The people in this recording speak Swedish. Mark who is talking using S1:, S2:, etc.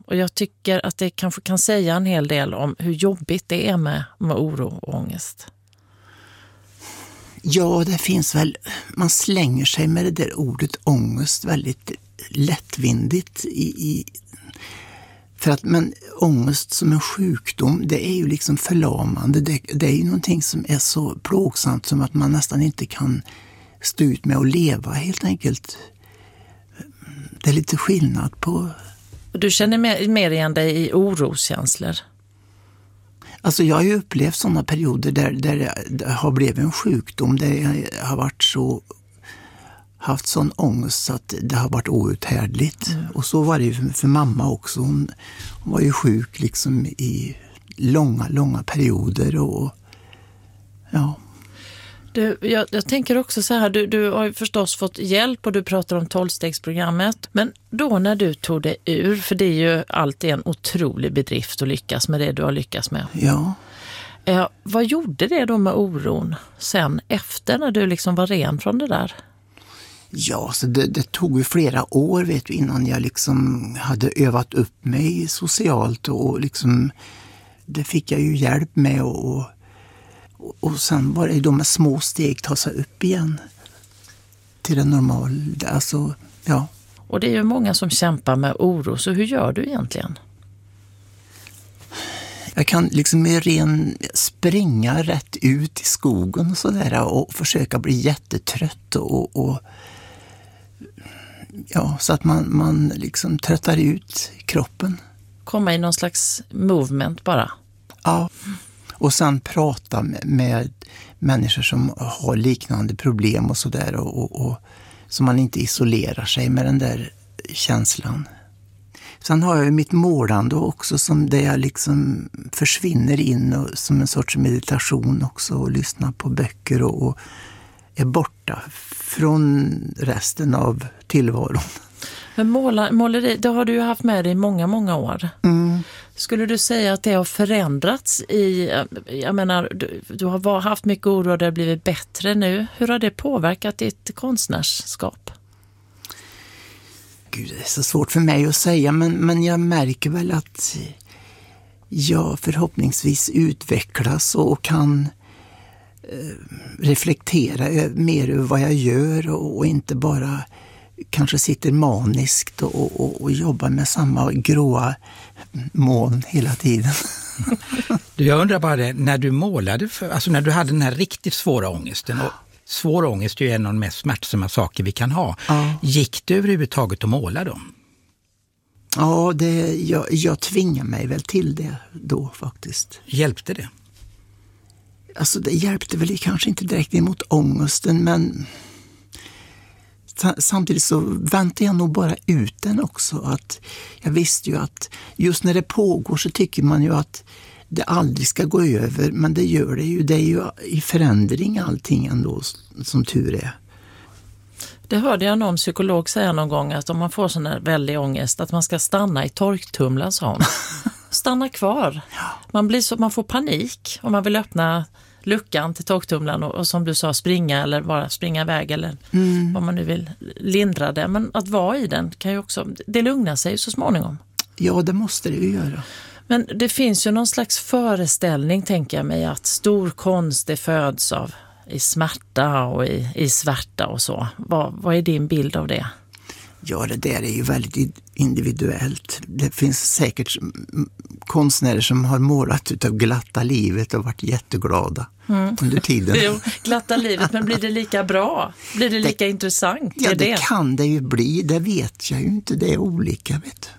S1: Och jag tycker att det kanske kan säga en hel del om hur jobbigt det är med oro och ångest.
S2: Ja, det finns väl, man slänger sig med det där ordet ångest väldigt lättvindigt för att, men ångest som en sjukdom, det är ju liksom förlamande. Det är ju någonting som är så plågsamt som att man nästan inte kan stå ut med att leva helt enkelt. Det är lite skillnad på...
S1: Du känner mer igen dig i oroskänslor?
S2: Alltså jag har ju upplevt sådana perioder där det har blivit en sjukdom, där jag har haft sån ångest så att det har varit outhärdligt. Och så var det ju för mamma också. Hon var ju sjuk liksom i långa perioder och ja.
S1: Jag tänker också så här, du har ju förstås fått hjälp och du pratar om 12-stegsprogrammet. Men då när du tog det ur, för det är ju alltid en otrolig bedrift att lyckas med det du har lyckats med.
S2: Ja.
S1: Vad gjorde det då med oron sen efter när du liksom var ren från det där?
S2: Ja, så det tog ju flera år vet du, innan jag liksom hade övat upp mig socialt och liksom det fick jag ju hjälp med och sen var det då med små steg ta sig upp igen till det normala. Alltså, ja.
S1: Och det är ju många som kämpar med oro, så hur gör du egentligen?
S2: Jag kan liksom med springa rätt ut i skogen och sådär och försöka bli jättetrött och ja, så att man liksom tröttar ut kroppen.
S1: Komma i någon slags movement bara?
S2: Ja, och sen prata med människor som har liknande problem och sådär och så man inte isolerar sig med den där känslan. Sen har jag ju mitt målande också som där jag liksom försvinner in och, som en sorts meditation också och lyssnar på böcker och är borta från resten av tillvaron.
S1: Men måleri, det har du ju haft med dig i många år.
S2: Mm.
S1: Skulle du säga att det har förändrats jag menar, du har haft mycket oro och det har blivit bättre nu. Hur har det påverkat ditt konstnärskap?
S2: Gud, det är så svårt för mig att säga, men jag märker väl att jag förhoppningsvis utvecklas och kan reflektera mer över vad jag gör och inte bara kanske sitter maniskt och jobbar med samma gråa moln hela tiden.
S3: Jag undrar bara det, när du målade, alltså när du hade den här riktigt svåra ångesten, och svår ångest är ju en av de mest smärtsamma saker vi kan ha. Ja. Gick du överhuvudtaget att måla dem?
S2: Ja, jag tvingar mig väl till det då faktiskt.
S3: Hjälpte det?
S2: Alltså det hjälpte väl kanske inte direkt emot ångesten, men samtidigt så väntade jag nog bara ut den också. Att jag visste ju att just när det pågår så tycker man ju att det aldrig ska gå över, men det gör det ju. Det är ju i förändring allting ändå, som tur är.
S1: Det hörde jag någon psykolog säga någon gång, att om man får sån här väldig ångest att man ska stanna i torktumlaren, sa hon. Stanna kvar. Man får panik om man vill öppna luckan till torktumlaren och som du sa springa eller bara springa iväg eller vad man nu vill lindra det. Men att vara i den kan ju också, det lugnar sig så småningom.
S2: Ja, det måste det ju göra.
S1: Men det finns ju någon slags föreställning, tänker jag mig, att stor konst det föds av i smärta och i svärta och så. Vad är din bild av det?
S2: Ja, det där är ju väldigt individuellt. Det finns säkert konstnärer som har målat utav glatta livet och varit jätteglada under tiden.
S1: Jo, glatta livet, men blir det lika bra? Blir det lika intressant?
S2: Ja, det kan det ju bli. Det vet jag ju inte. Det är olika, vet du.